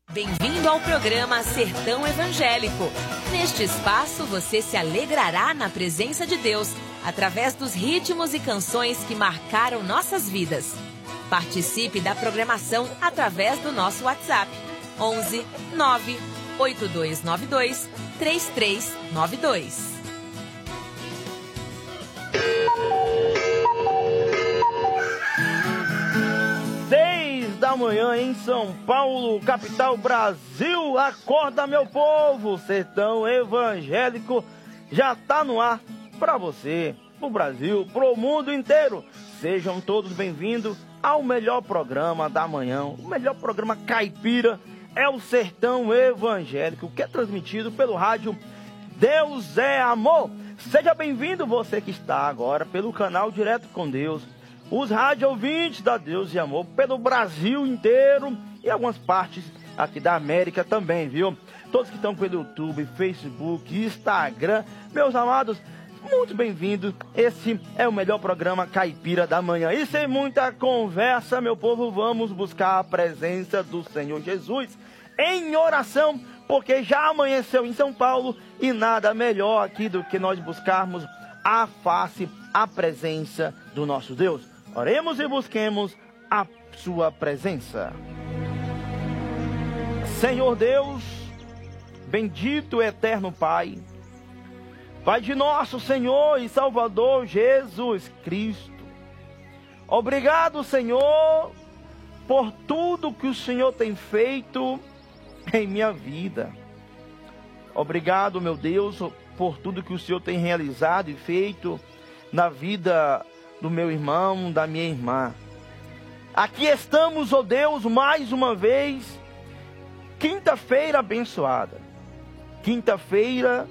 Bem-vindo ao programa Sertão Evangélico. Neste espaço você se alegrará na presença de Deus, através dos ritmos e canções que marcaram nossas vidas. Participe da programação através do nosso WhatsApp, 11 9 8292 3392. 6 da manhã em São Paulo, capital Brasil. Acorda, meu povo, Sertão Evangélico já tá no ar para você, pro Brasil, pro mundo inteiro. Sejam todos bem-vindos ao melhor programa da manhã, o melhor programa caipira é o Sertão Evangélico, que é transmitido pelo rádio Deus é Amor. Seja bem-vindo você que está agora pelo canal Direto com Deus, os rádio ouvintes da Deus e Amor pelo Brasil inteiro e algumas partes aqui da América também, viu? Todos que estão pelo YouTube, Facebook, Instagram, meus amados, muito bem-vindos. Esse é o melhor programa caipira da manhã. E sem muita conversa, meu povo, vamos buscar a presença do Senhor Jesus em oração, porque já amanheceu em São Paulo e nada melhor aqui do que nós buscarmos a face, a presença do nosso Deus. Oremos e busquemos a sua presença. Senhor Deus, bendito eterno Pai, Pai de nosso Senhor e Salvador Jesus Cristo, obrigado, Senhor, por tudo que o Senhor tem feito em minha vida. Obrigado, meu Deus, por tudo que o Senhor tem realizado e feito na vida do meu irmão, da minha irmã. Aqui estamos, ó Deus, mais uma vez, quinta-feira abençoada. Quinta-feira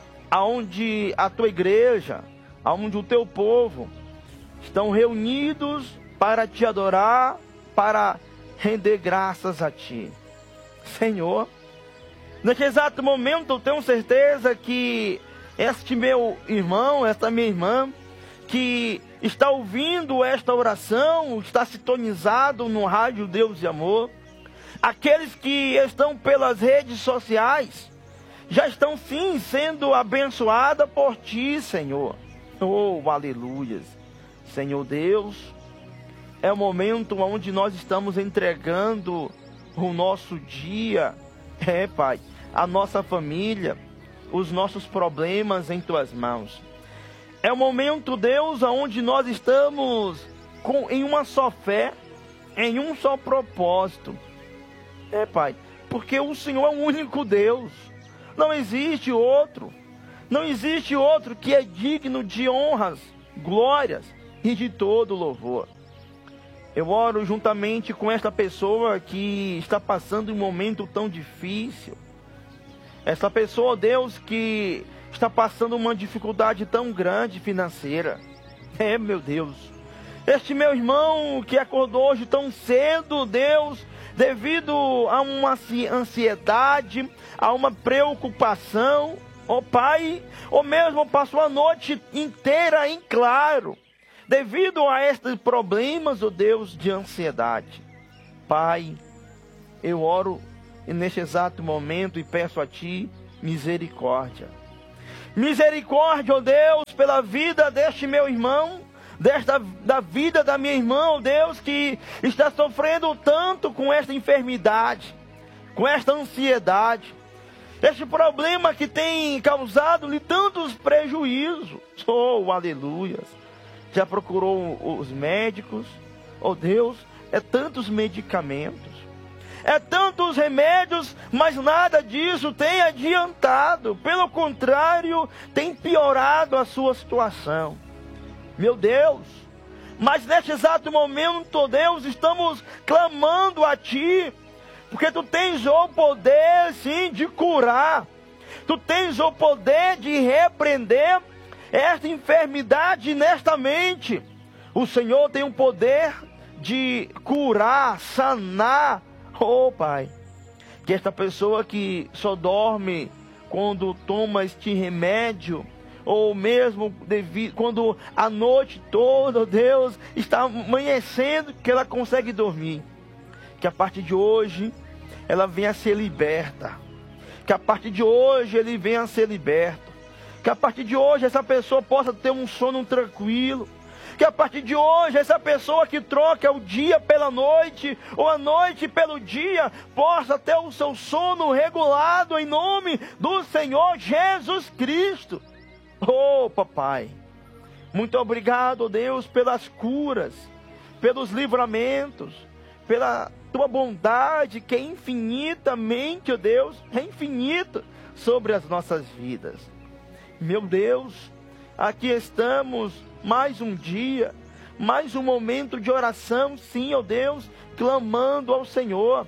aonde a tua igreja, aonde o teu povo estão reunidos para te adorar, para render graças a ti. Senhor, neste exato momento eu tenho certeza que este meu irmão, esta minha irmã, que está ouvindo esta oração, está sintonizado no rádio Deus e Amor, aqueles que estão pelas redes sociais, já estão sim sendo abençoadas por ti, Senhor. Oh, aleluias. Senhor Deus, é o momento onde nós estamos entregando o nosso dia, Pai, a nossa família, os nossos problemas em tuas mãos. É o momento, Deus, onde nós estamos em uma só fé, em um só propósito. Pai, porque o Senhor é o único Deus. Não existe outro. Não existe outro que é digno de honras, glórias e de todo louvor. Eu oro juntamente com esta pessoa que está passando um momento tão difícil. Essa pessoa, Deus, que está passando uma dificuldade tão grande financeira. Meu Deus. Este meu irmão que acordou hoje tão cedo, Deus, devido a uma ansiedade, a uma preocupação, Pai, ou mesmo passou a noite inteira em claro, devido a estes problemas, Deus, de ansiedade. Pai, eu oro neste exato momento e peço a Ti misericórdia. Misericórdia, Deus, pela vida deste meu irmão, da vida da minha irmã, Deus, que está sofrendo tanto com esta enfermidade, com esta ansiedade, este problema que tem causado-lhe tantos prejuízos. Oh, aleluias. Já procurou os médicos? Oh, Deus, é tantos medicamentos, é tantos remédios, mas nada disso tem adiantado. Pelo contrário, tem piorado a sua situação. Meu Deus, mas neste exato momento, Deus, estamos clamando a Ti, porque Tu tens o poder, sim, de curar. Tu tens o poder de repreender esta enfermidade nesta mente. O Senhor tem o poder de curar, sanar. Oh, Pai, que esta pessoa que só dorme quando toma este remédio, ou mesmo quando a noite toda, Deus, está amanhecendo, que ela consegue dormir. Que a partir de hoje, ela venha a ser liberta. Que a partir de hoje ele venha a ser liberto. Que a partir de hoje essa pessoa possa ter um sono tranquilo. Que a partir de hoje essa pessoa que troca o dia pela noite, ou a noite pelo dia, possa ter o seu sono regulado em nome do Senhor Jesus Cristo. Oh, papai, muito obrigado, Deus, pelas curas, pelos livramentos, pela tua bondade que é infinitamente, ó Deus, é infinita sobre as nossas vidas. Meu Deus, aqui estamos mais um dia, mais um momento de oração, sim, ó Deus, clamando ao Senhor,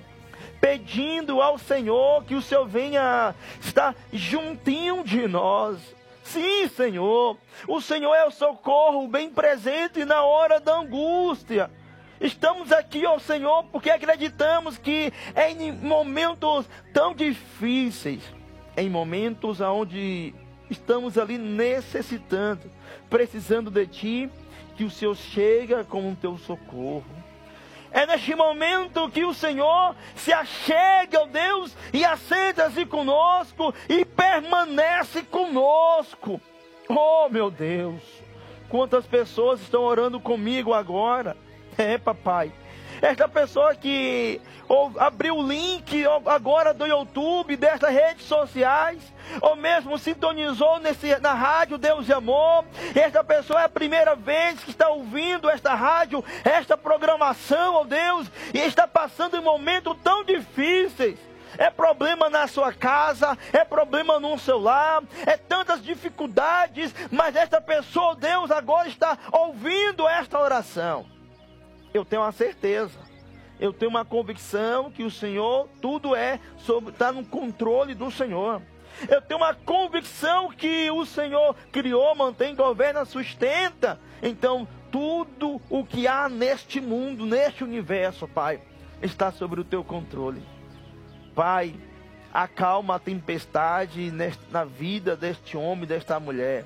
pedindo ao Senhor que o Senhor venha estar juntinho de nós. Sim, Senhor, o Senhor é o socorro bem presente na hora da angústia. Estamos aqui, ó Senhor, porque acreditamos que é em momentos tão difíceis, em momentos onde estamos ali necessitando, precisando de Ti, que o Senhor chega com o Teu socorro. É neste momento que o Senhor se achega, ó Deus, e assenta-se conosco e permanece conosco. Oh, meu Deus, quantas pessoas estão orando comigo agora. Papai, esta pessoa que abriu o link agora do YouTube, destas redes sociais, ou mesmo sintonizou na rádio Deus e Amor. Esta pessoa é a primeira vez que está ouvindo esta rádio, esta programação, ó Deus, e está passando em momentos tão difíceis. É problema na sua casa, é problema no seu lar, é tantas dificuldades, mas esta pessoa, ó Deus, agora está ouvindo esta oração. Eu tenho uma certeza, eu tenho uma convicção que o Senhor, tudo está no controle do Senhor. Eu tenho uma convicção que o Senhor criou, mantém, governa, sustenta. Então, tudo o que há neste mundo, neste universo, Pai, está sobre o teu controle. Pai, acalma a tempestade na vida deste homem, desta mulher.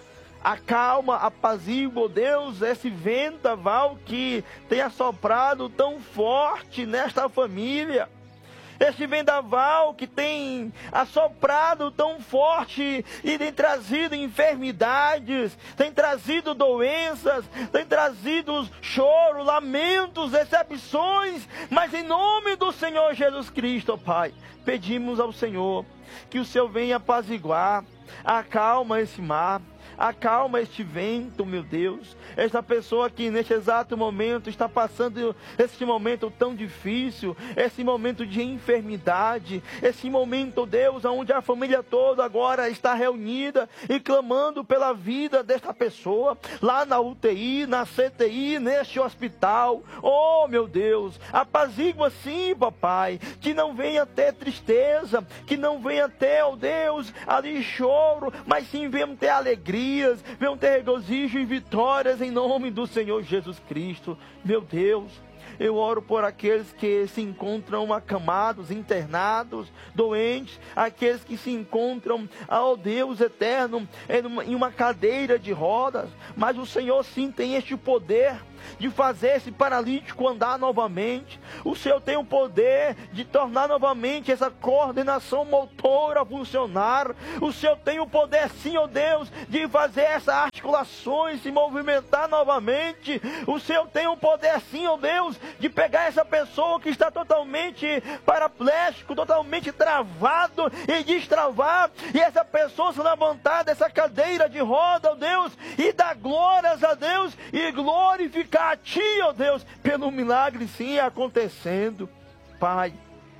Acalma, apazigua, Deus, esse vendaval que tem assoprado tão forte nesta família. Este vendaval que tem assoprado tão forte e tem trazido enfermidades, tem trazido doenças, tem trazido choro, lamentos, decepções. Mas em nome do Senhor Jesus Cristo, Pai, pedimos ao Senhor que o Senhor venha apaziguar, acalma esse mar. Acalma este vento, meu Deus. Esta pessoa que neste exato momento está passando esse momento tão difícil, esse momento de enfermidade, esse momento, Deus, onde a família toda agora está reunida e clamando pela vida desta pessoa, lá na UTI, na CTI, neste hospital. Oh, meu Deus, apazigua sim, papai, que não venha ter tristeza, que não venha ter, oh Deus, ali choro, mas sim venha ter alegria, venham ter regozijo e vitórias em nome do Senhor Jesus Cristo. Meu Deus, eu oro por aqueles que se encontram acamados, internados, doentes, aqueles que se encontram, ó Deus eterno, em uma cadeira de rodas, mas o Senhor sim tem este poder de fazer esse paralítico andar novamente. O Senhor tem o poder de tornar novamente essa coordenação motora funcionar. O Senhor tem o poder sim, ó Deus, de fazer essas articulações se movimentar novamente. O Senhor tem o poder sim, ó Deus, de pegar essa pessoa que está totalmente paraplégico, totalmente travado, e destravar, e essa pessoa se levantar dessa cadeira de roda, ó Deus, e dar glórias a Deus e glorificar a Ti, ó Deus, pelo milagre sim acontecendo. Pai,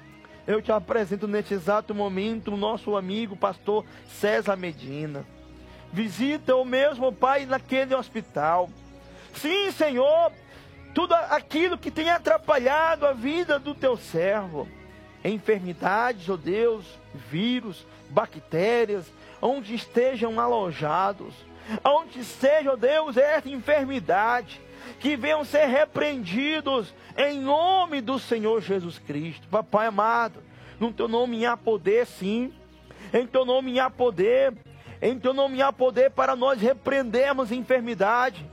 eu te apresento neste exato momento o nosso amigo pastor César Medina. Visita o mesmo, Pai, naquele hospital. Sim, Senhor, tudo aquilo que tem atrapalhado a vida do teu servo, enfermidades, ó Deus, vírus, bactérias, onde estejam alojados, onde seja, ó Deus, esta enfermidade, que venham ser repreendidos em nome do Senhor Jesus Cristo. Papai amado, no teu nome há poder sim, em teu nome há poder, em teu nome há poder para nós repreendermos a enfermidade.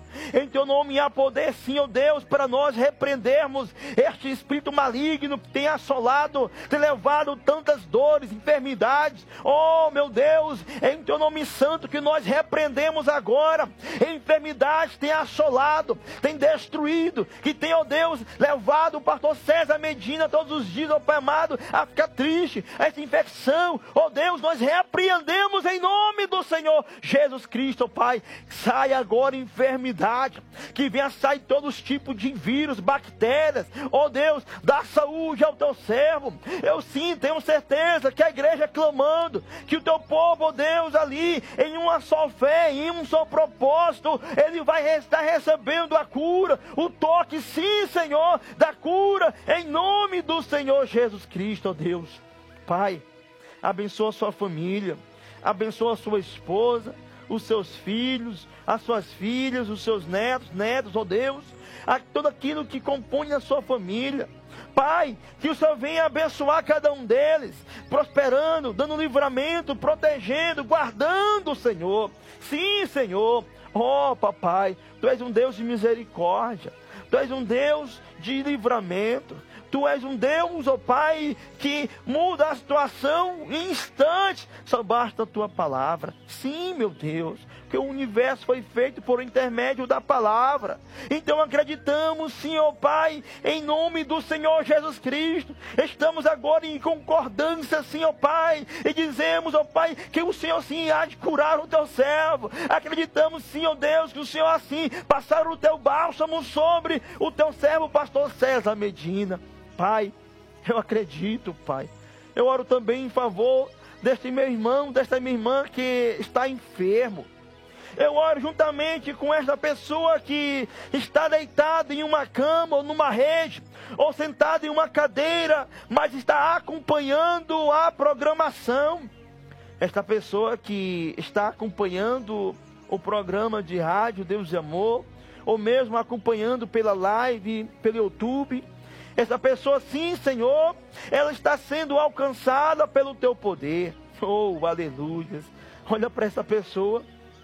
Em teu nome há poder sim, ó Deus, para nós repreendermos este espírito maligno que tem assolado, tem levado tantas dores, enfermidades. Oh meu Deus, em teu nome santo que nós repreendemos agora. Enfermidade tem assolado, tem destruído, que tem, ó Deus, levado o pastor César Medina todos os dias, ó Pai amado, a ficar triste, essa infecção. Ó Deus, nós repreendemos em nome do Senhor Jesus Cristo, ó Pai. Sai agora enfermidade, que venha sair todos os tipos de vírus, bactérias. Ó Deus, dá saúde ao teu servo. Eu sim tenho certeza que a igreja clamando, que o teu povo, ó Deus, ali em uma só fé, em um só propósito, ele vai estar recebendo a cura, o toque, sim, Senhor, da cura, em nome do Senhor Jesus Cristo, ó Deus. Pai, abençoa a sua família, abençoa a sua esposa, os seus filhos, as suas filhas, os seus netos, ó Deus, tudo aquilo que compõe a sua família. Pai, que o Senhor venha abençoar cada um deles, prosperando, dando livramento, protegendo, guardando, Senhor. Sim, Senhor. Oh, papai, Tu és um Deus de misericórdia, Tu és um Deus de livramento. Tu és um Deus, ó Pai, que muda a situação em instantes. Só basta a Tua palavra. Sim, meu Deus, que o universo foi feito por intermédio da palavra. Então acreditamos, sim, ó Pai, em nome do Senhor Jesus Cristo. Estamos agora em concordância, sim, ó Pai, e dizemos, ó Pai, que o Senhor sim há de curar o Teu servo. Acreditamos, sim, ó Deus, que o Senhor assim passar o Teu bálsamo sobre o Teu servo, pastor César Medina. Pai, eu acredito, Pai. Eu oro também em favor deste meu irmão, desta minha irmã que está enfermo. Eu oro juntamente com esta pessoa que está deitada em uma cama ou numa rede, ou sentada em uma cadeira, mas está acompanhando a programação. Esta pessoa que está acompanhando o programa de rádio Deus de Amor, ou mesmo acompanhando pela live, pelo YouTube. Essa pessoa, sim, Senhor, ela está sendo alcançada pelo Teu poder. Oh, aleluia. Olha para essa pessoa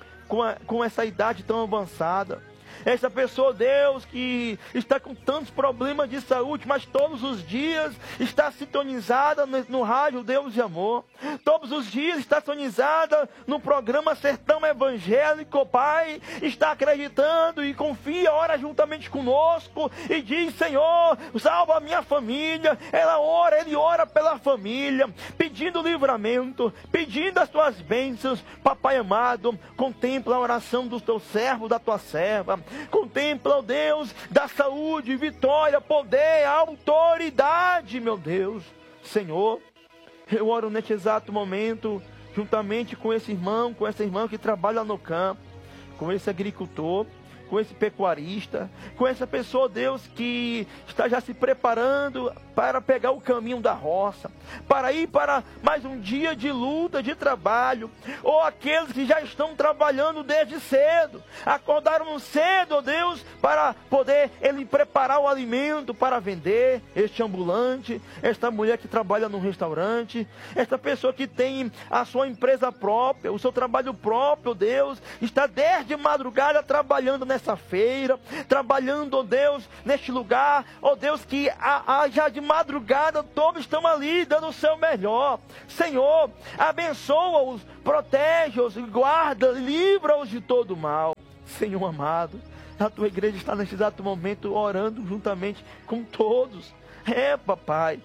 com essa idade tão avançada. Essa pessoa, Deus, que está com tantos problemas de saúde, mas todos os dias está sintonizada no rádio Deus de Amor. Todos os dias está sintonizada no programa Sertão Evangélico, Pai. Está acreditando e confia, ora juntamente conosco e diz, Senhor, salva a minha família. Ele ora pela família, pedindo livramento, pedindo as Tuas bênçãos. Papai amado, contempla a oração do Teu servo, da Tua serva. Contempla, ó Deus, da saúde, vitória, poder, autoridade, meu Deus. Senhor, eu oro neste exato momento, juntamente com esse irmão, com essa irmã que trabalha no campo, com esse agricultor, com esse pecuarista, com essa pessoa, Deus, que está já se preparando para pegar o caminho da roça, para ir para mais um dia de luta, de trabalho, ou aqueles que já estão trabalhando desde cedo, acordaram cedo, ó Deus, para poder ele preparar o alimento para vender, este ambulante, esta mulher que trabalha num restaurante, esta pessoa que tem a sua empresa própria, o seu trabalho próprio, Deus, está desde madrugada trabalhando nessa feira, trabalhando, ó Deus, neste lugar, ó Deus, que já de madrugada todos estão ali dando o seu melhor. Senhor, abençoa-os, protege-os, guarda, livra-os de todo mal. Senhor amado, a Tua igreja está neste exato momento orando juntamente com todos. Papai,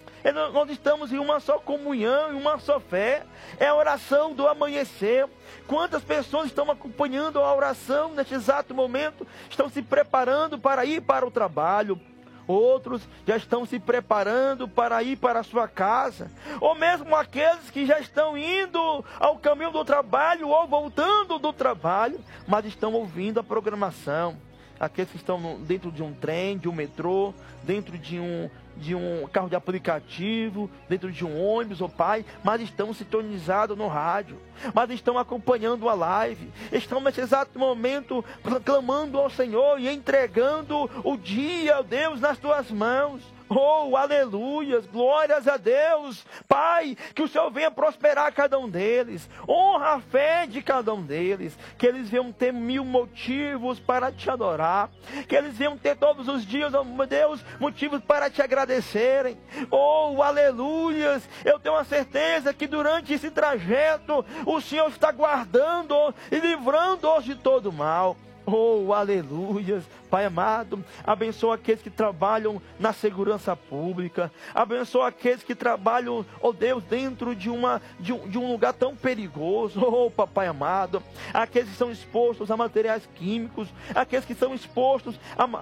nós estamos em uma só comunhão, em uma só fé. É a oração do amanhecer. Quantas pessoas estão acompanhando a oração neste exato momento? Estão se preparando para ir para o trabalho. Outros já estão se preparando para ir para a sua casa. Ou mesmo aqueles que já estão indo ao caminho do trabalho ou voltando do trabalho, mas estão ouvindo a programação. Aqueles que estão dentro de um trem, de um metrô, dentro de um carro de aplicativo, dentro de um ônibus, ó Pai, mas estão sintonizados no rádio, mas estão acompanhando a live, estão nesse exato momento clamando ao Senhor e entregando o dia, ó Deus, nas Tuas mãos. Oh, aleluias, glórias a Deus. Pai, que o Senhor venha prosperar cada um deles. Honra a fé de cada um deles. Que eles venham ter 1000 motivos para te adorar. Que eles venham ter todos os dias, oh meu Deus, motivos para te agradecerem. Oh, aleluias. Eu tenho a certeza que durante esse trajeto o Senhor está guardando e livrando-os de todo mal. Oh, aleluias. Pai amado, abençoa aqueles que trabalham na segurança pública. Abençoa aqueles que trabalham, oh Deus, dentro de um lugar tão perigoso. Oh, papai amado, aqueles que são expostos a materiais químicos, aqueles que são expostos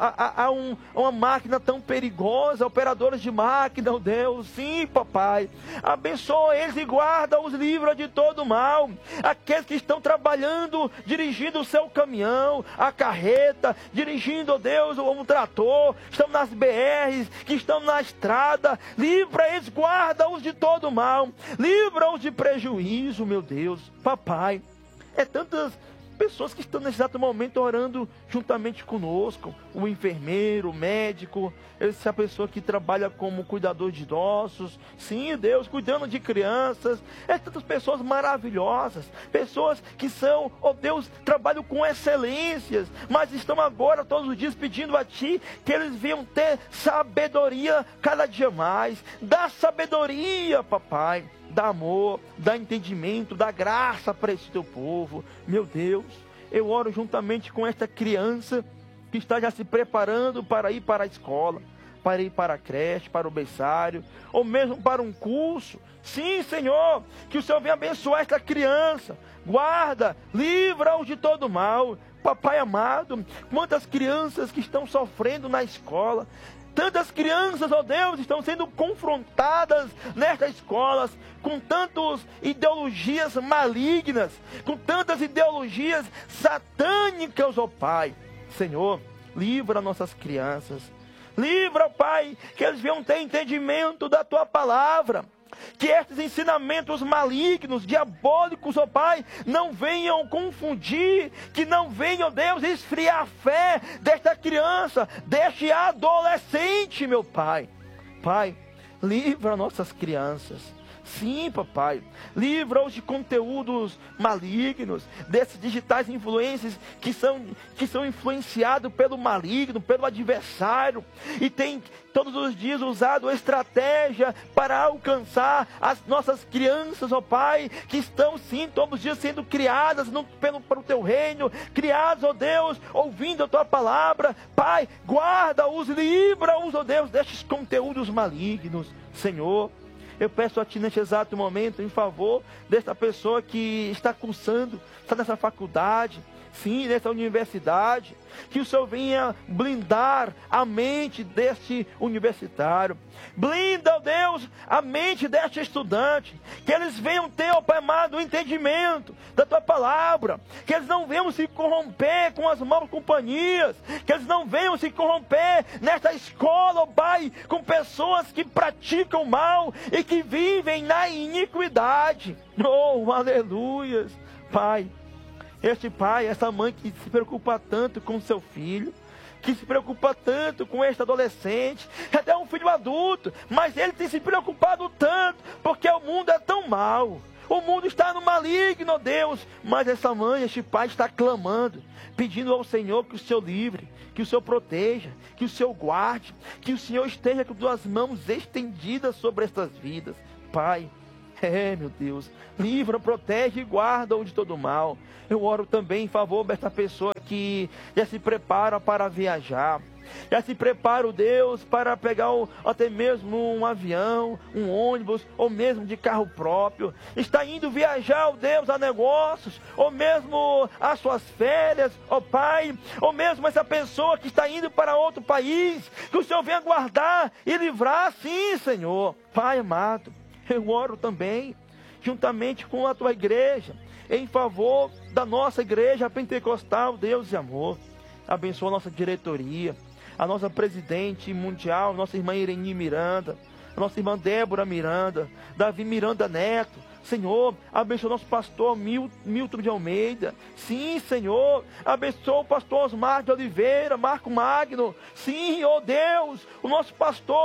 a uma máquina tão perigosa, operadores de máquina, oh Deus. Sim, papai, abençoa eles e guarda-os, livra de todo mal. Aqueles que estão trabalhando, dirigindo o seu caminhão, a carreta, dirigindo, oh Deus, um trator, estão nas BRs, que estão na estrada, livra eles, guarda-os de todo mal, livra-os de prejuízo, meu Deus. Papai, é tantas pessoas que estão nesse exato momento orando juntamente conosco, o enfermeiro, o médico, essa pessoa que trabalha como cuidador de idosos, sim, Deus, cuidando de crianças, tantas pessoas maravilhosas, pessoas que são, oh Deus, trabalham com excelências, mas estão agora todos os dias pedindo a Ti que eles venham ter sabedoria cada dia mais. Dá sabedoria, papai, dá amor, dá entendimento, dá graça para esse Teu povo. Meu Deus, eu oro juntamente com esta criança que está já se preparando para ir para a escola, para ir para a creche, para o berçário, ou mesmo para um curso. Sim, Senhor, que o Senhor venha abençoar esta criança, guarda, livra-os de todo mal. Papai amado, quantas crianças que estão sofrendo na escola, tantas crianças, ó Deus, estão sendo confrontadas nestas escolas com tantas ideologias malignas, com tantas ideologias satânicas, ó Pai. Senhor, livra nossas crianças. Livra, Pai, que eles venham ter entendimento da Tua palavra. Que estes ensinamentos malignos, diabólicos, ó Pai, não venham confundir, que não venham, Deus, esfriar a fé desta criança, deste adolescente, meu Pai. Pai, livra nossas crianças. Sim, papai, livra-os de conteúdos malignos, desses digitais influencers que são influenciados pelo maligno, pelo adversário, e tem todos os dias usado estratégia para alcançar as nossas crianças, ó Pai, que estão sim todos os dias sendo criadas para o Teu reino, criadas, ó Deus, ouvindo a Tua palavra. Pai, guarda-os, livra-os, ó Deus, destes conteúdos malignos. Senhor, eu peço a Ti neste exato momento em favor desta pessoa que está cursando, está nessa faculdade, sim, nessa universidade, que o Senhor venha blindar a mente deste universitário, blinda, ó Deus, a mente deste estudante, que eles venham ter, ó Pai amado, o entendimento da Tua palavra, que eles não venham se corromper com as maus companhias, que eles não venham se corromper nesta escola, ó Pai, com pessoas que praticam mal e que vivem na iniquidade. Oh, aleluias, Pai. Este pai, essa mãe que se preocupa tanto com seu filho, que se preocupa tanto com este adolescente, até um filho adulto, mas ele tem se preocupado tanto, porque o mundo é tão mau, o mundo está no maligno, Deus, mas essa mãe, este pai está clamando, pedindo ao Senhor que o Senhor livre, que o Senhor proteja, que o Senhor guarde, que o Senhor esteja com Tuas mãos estendidas sobre estas vidas. Pai, meu Deus, livra, protege e guarda-o de todo mal. Eu oro também em favor desta pessoa que já se prepara para viajar, já se prepara, Deus, para pegar até mesmo um avião, um ônibus, ou mesmo de carro próprio, está indo viajar, Deus, a negócios, ou mesmo às suas férias, Pai, ou mesmo essa pessoa que está indo para outro país, que o Senhor venha guardar e livrar, sim, Senhor. Pai amado, eu oro também, juntamente com a Tua igreja, em favor da nossa igreja pentecostal, Deus e amor. Abençoa a nossa diretoria, a nossa presidente mundial, nossa irmã Irene Miranda, a nossa irmã Débora Miranda, Davi Miranda Neto. Senhor, abençoa o nosso pastor Milton de Almeida. Sim, Senhor, abençoa o pastor Osmar de Oliveira, Marco Magno. Sim, ó Deus, o nosso pastor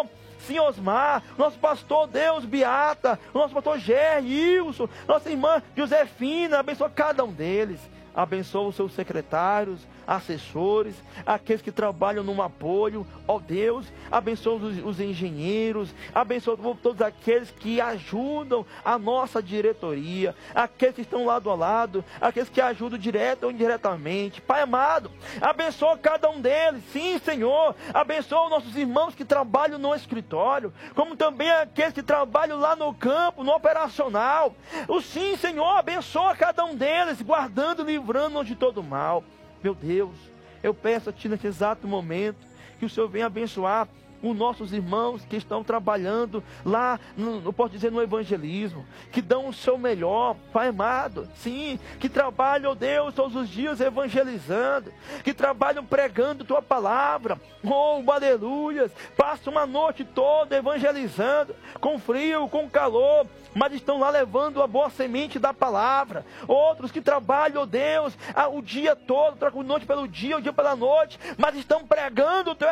sim, Osmar, nosso pastor, Deus, Beata, nosso pastor Gerry, Wilson, nossa irmã Josefina, abençoa cada um deles. Abençoa os seus secretários, assessores, aqueles que trabalham no apoio, ó Deus, abençoa os engenheiros, abençoa todos aqueles que ajudam a nossa diretoria, aqueles que estão lado a lado, aqueles que ajudam direto ou indiretamente. Pai amado, abençoa cada um deles, sim, Senhor, abençoa nossos irmãos que trabalham no escritório, como também aqueles que trabalham lá no campo, no operacional. Sim, Senhor, abençoa cada um deles, guardando, livrando-nos de todo mal. Meu Deus, eu peço a Ti nesse exato momento que o Senhor venha abençoar os nossos irmãos que estão trabalhando lá, eu posso dizer, no evangelismo, que dão o seu melhor, Pai amado, sim, que trabalham, Deus, todos os dias evangelizando, que trabalham pregando Tua palavra, oh, aleluias, passam uma noite toda evangelizando, com frio, com calor, mas estão lá levando a boa semente da palavra. Outros que trabalham, oh Deus, o dia todo, trocam noite pelo dia, o dia pela noite, mas estão pregando o Teu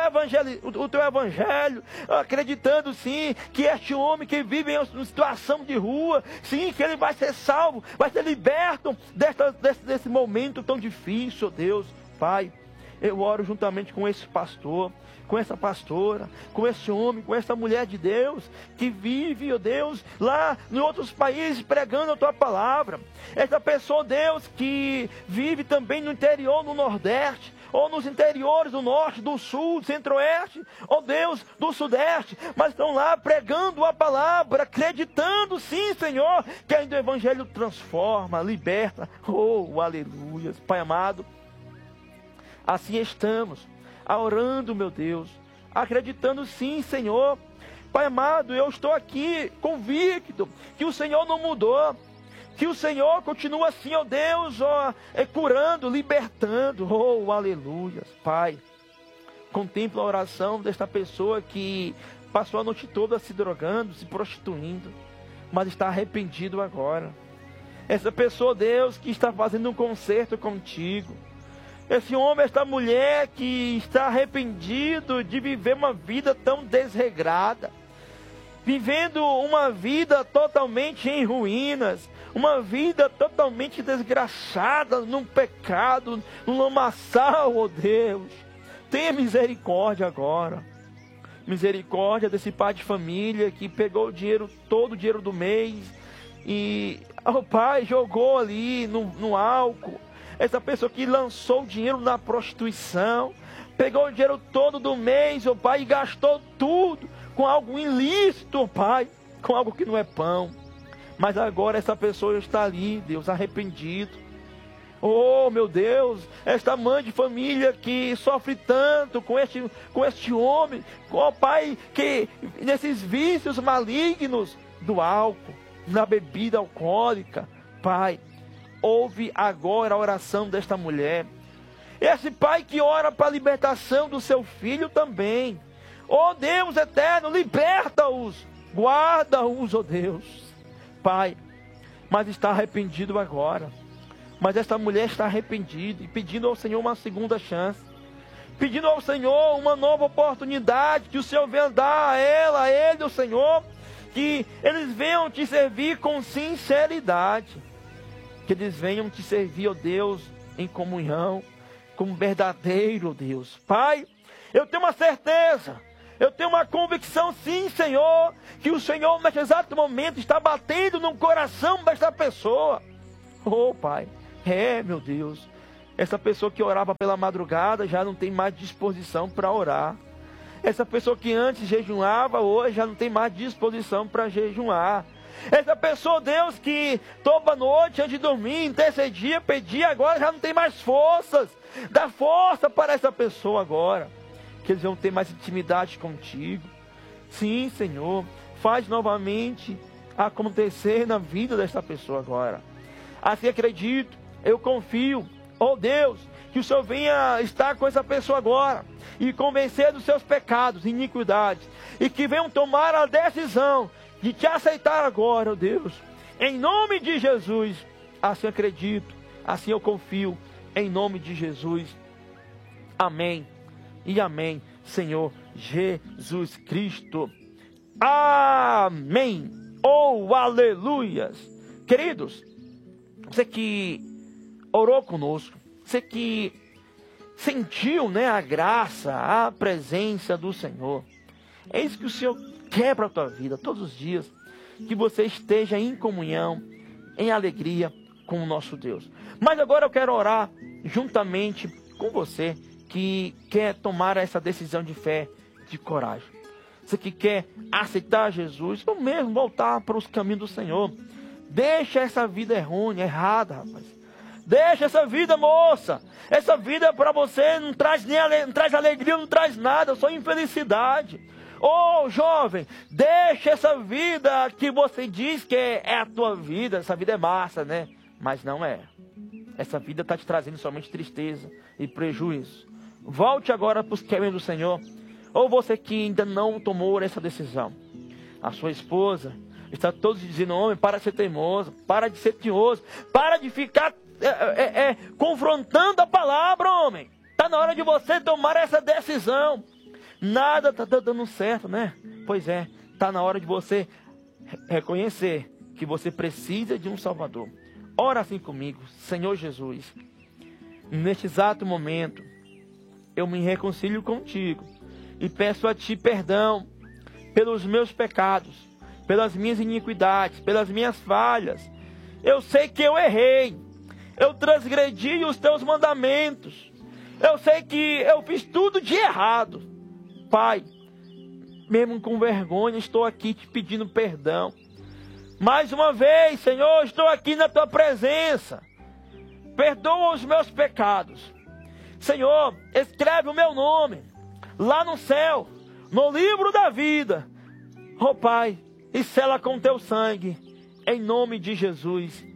evangelho, acreditando sim, que este homem que vive em situação de rua, sim, que ele vai ser salvo, vai ser liberto desse momento tão difícil, oh Deus. Pai, eu oro juntamente com esse pastor, com essa pastora, com esse homem, com essa mulher de Deus, que vive, ó Deus, lá em outros países pregando a Tua palavra. Essa pessoa, Deus, que vive também no interior, no Nordeste, ou nos interiores do Norte, do Sul, do Centro-Oeste, ó Deus, do Sudeste, mas estão lá pregando a palavra, acreditando, sim, Senhor, que ainda o Evangelho transforma, liberta, oh, aleluia. Pai amado, assim estamos, orando, meu Deus, acreditando sim, Senhor. Pai amado, eu estou aqui convicto que o Senhor não mudou, que o Senhor continua assim, ó Deus, ó, curando, libertando, oh, aleluia. Pai, contempla a oração desta pessoa que passou a noite toda se drogando, se prostituindo, mas está arrependido agora. Essa pessoa, Deus, que está fazendo um concerto contigo. Esse homem, esta mulher que está arrependido de viver uma vida tão desregrada, vivendo uma vida totalmente em ruínas, uma vida totalmente desgraçada, num pecado, num lamaçal, oh Deus. Tenha misericórdia agora. Misericórdia desse pai de família que pegou o dinheiro, todo o dinheiro do mês e, oh Pai, jogou ali no álcool. Essa pessoa que lançou o dinheiro na prostituição, pegou o dinheiro todo do mês, oh Pai, e gastou tudo com algo ilícito, oh Pai, com algo que não é pão. Mas agora essa pessoa está ali, Deus, arrependido. Oh, meu Deus, esta mãe de família que sofre tanto com este homem, oh Pai, que nesses vícios malignos do álcool, na bebida alcoólica, Pai, ouve agora a oração desta mulher. Esse pai que ora para a libertação do seu filho também. Oh Deus eterno, liberta-os, guarda-os, oh Deus. Pai, mas está arrependido agora. Mas esta mulher está arrependida e pedindo ao Senhor uma segunda chance. Pedindo ao Senhor uma nova oportunidade, que o Senhor venha dar a ela, a ele, o Senhor, que eles venham te servir com sinceridade. Que eles venham te servir, ó Deus, em comunhão, como verdadeiro, Deus. Pai, eu tenho uma certeza, eu tenho uma convicção, sim, Senhor, que o Senhor, neste exato momento, está batendo no coração desta pessoa. Oh, Pai, meu Deus, essa pessoa que orava pela madrugada já não tem mais disposição para orar. Essa pessoa que antes jejuava, hoje já não tem mais disposição para jejuar. Essa pessoa, Deus, que toda noite antes de dormir, intercedia, pedia, agora já não tem mais forças. Dá força para essa pessoa agora, que eles vão ter mais intimidade contigo. Sim, Senhor, faz novamente acontecer na vida dessa pessoa agora. Assim acredito, eu confio, oh Deus, que o Senhor venha estar com essa pessoa agora e convencer dos seus pecados, iniquidades, e que venham tomar a decisão de te aceitar agora, oh Deus, em nome de Jesus. Assim acredito, assim eu confio, em nome de Jesus. Amém e amém, Senhor Jesus Cristo. Amém. Oh, aleluias. Queridos, você que orou conosco, você que sentiu, né, a graça, a presença do Senhor. É isso que o Senhor quer para a tua vida, todos os dias. Que você esteja em comunhão, em alegria com o nosso Deus. Mas agora eu quero orar juntamente com você que quer tomar essa decisão de fé, de coragem. Você que quer aceitar Jesus, ou mesmo voltar para os caminhos do Senhor. Deixa essa vida errônea, errada, rapaz. Deixa essa vida, moça. Essa vida para você não traz não traz alegria, não traz nada, só infelicidade. Ô jovem, deixa essa vida que você diz que é a tua vida. Essa vida é massa, né? Mas não é. Essa vida está te trazendo somente tristeza e prejuízo. Volte agora para os caminhos do Senhor. Ou você que ainda não tomou essa decisão. A sua esposa está todos dizendo: homem, para de ser teimoso, para de ser tinhoso, para de ficar confrontando a palavra, homem. Está na hora de você tomar essa decisão. Nada está dando certo, né? Pois é, está na hora de você reconhecer que você precisa de um Salvador. Ora assim comigo: Senhor Jesus, neste exato momento, eu me reconcilio contigo e peço a Ti perdão pelos meus pecados, pelas minhas iniquidades, pelas minhas falhas. Eu sei que eu errei, eu transgredi os Teus mandamentos, eu sei que eu fiz tudo de errado. Pai, mesmo com vergonha, estou aqui te pedindo perdão. Mais uma vez, Senhor, estou aqui na Tua presença. Perdoa os meus pecados. Senhor, escreve o meu nome lá no céu, no livro da vida. Oh Pai, e sela com Teu sangue, em nome de Jesus.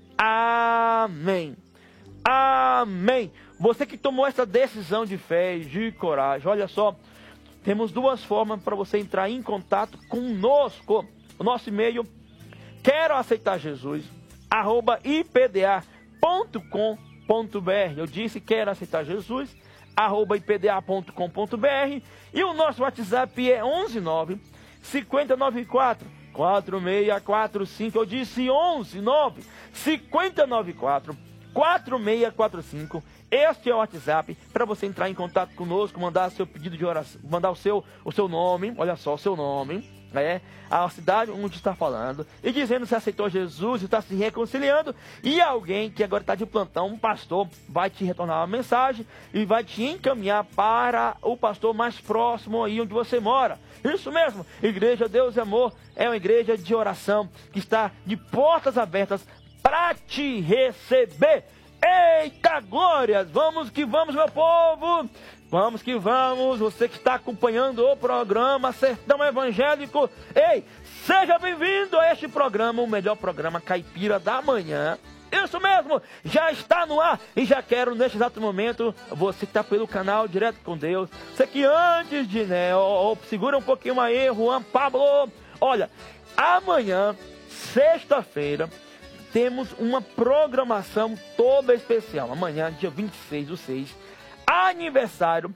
Amém. Amém. Você que tomou essa decisão de fé e de coragem, olha só. Temos duas formas para você entrar em contato conosco. O nosso e-mail, quero aceitar Jesus, @ipda.com.br. Eu disse quero aceitar Jesus, @ipda.com.br. E o nosso WhatsApp é 119 5094 4645. Eu disse 119 5094 4645. Este é o WhatsApp para você entrar em contato conosco, mandar seu pedido de oração, mandar o seu nome, olha só, o seu nome, a cidade onde está falando, e dizendo se aceitou Jesus, e está se reconciliando, e alguém que agora está de plantão, um pastor, vai te retornar uma mensagem e vai te encaminhar para o pastor mais próximo aí onde você mora. Isso mesmo, Igreja Deus e Amor é uma igreja de oração que está de portas abertas para te receber. Eita glórias, vamos que vamos, meu povo, vamos que vamos. Você que está acompanhando o programa Sertão Evangélico, ei, seja bem-vindo a este programa, o melhor programa caipira da manhã. Isso mesmo, já está no ar. E já quero neste exato momento, você que está pelo canal Direto com Deus, você que antes de, segura um pouquinho aí, Juan Pablo. Olha, amanhã, sexta-feira, temos uma programação toda especial. Amanhã, dia 26/6, aniversário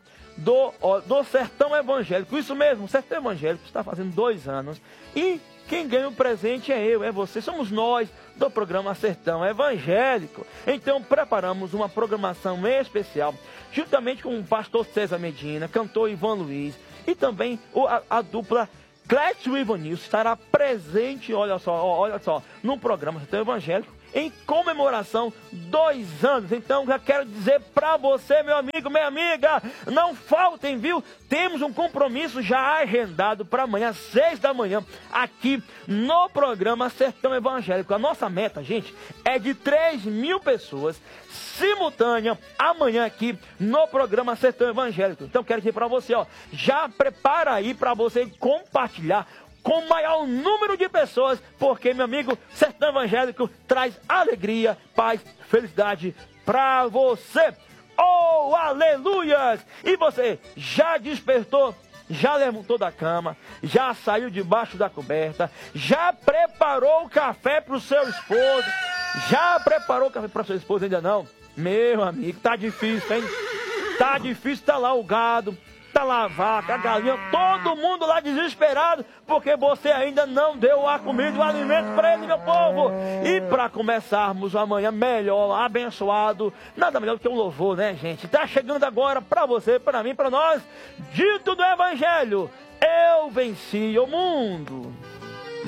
do Sertão Evangélico. Isso mesmo, o Sertão Evangélico está fazendo 2 anos. E quem ganha o presente é eu, é você. Somos nós do programa Sertão Evangélico. Então preparamos uma programação especial, juntamente com o pastor César Medina, cantor Ivan Luiz, e também a dupla Clécio e Ivanilson estará presente, olha só, no programa Sertão Evangélico, em comemoração 2 anos. Então já quero dizer para você, meu amigo, minha amiga, não faltem, viu? Temos um compromisso já agendado para amanhã, 6 da manhã, aqui no programa Sertão Evangélico. A nossa meta, gente, é de 3.000 pessoas simultânea amanhã aqui no programa Sertão Evangélico. Então quero dizer para você, já prepara aí para você compartilhar com o maior número de pessoas, porque, meu amigo, Sertão Evangélico traz alegria, paz, felicidade para você. Oh, aleluias! E você já despertou? Já levantou da cama? Já saiu debaixo da coberta? Já preparou o café para o seu esposo? Já preparou o café para o seu esposo? Ainda não? Meu amigo, tá difícil, hein? Tá difícil, tá lá o gado, tá lá a vaca, a galinha, todo mundo lá desesperado, porque você ainda não deu a comida, o alimento para ele, meu povo. E para começarmos amanhã melhor, abençoado, nada melhor do que um louvor, né, gente? Tá chegando agora para você, para mim, para nós, dito do Evangelho: eu venci o mundo.